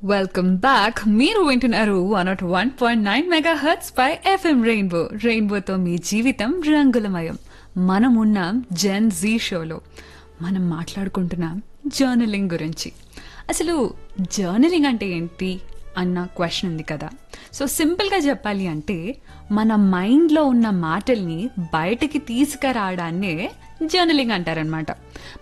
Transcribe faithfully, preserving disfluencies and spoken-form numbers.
Welcome back. మీరు వింటున్నారు one not one point nine mega hertz pi FM rainbow. రెయిన్బోతో మీ జీవితం రంగులమయం. మనం ఉన్నాం జెన్ జీ షోలో. మనం మాట్లాడుకుంటున్నాం జర్నలింగ్ గురించి. అసలు జర్నలింగ్ అంటే ఏంటి అన్న క్వశ్చన్ ఉంది కదా. సో సింపుల్గా చెప్పాలి అంటే మన మైండ్లో ఉన్న మాటల్ని బయటకి తీసుకురావడాన్నే జర్నలింగ్ అంటారనమాట.